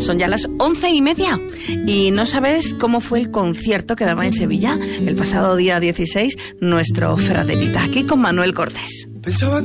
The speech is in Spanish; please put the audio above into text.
Son ya las 11:30 y no sabes cómo fue el concierto que daba en Sevilla el pasado día 16 nuestro Fraterita, aquí con Manuel Cortés. Pensaba